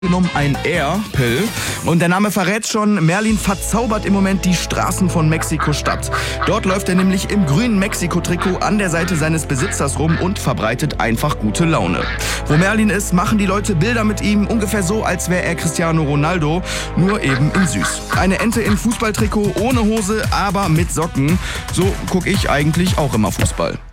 genommen ein Air-Pill. Und der Name verrät schon, Merlin verzaubert im Moment die Straßen von Mexiko-Stadt. Dort läuft er nämlich im grünen Mexiko-Trikot an der Seite seines Besitzers rum und verbreitet einfach gute Laune. Wo Merlin ist, machen die Leute Bilder mit ihm, ungefähr so, als wäre er Cristiano Ronaldo, nur eben in süß. Eine Ente in Fußballtrikot, ohne Hose, aber mit Socken. So gucke ich eigentlich auch immer Fußball.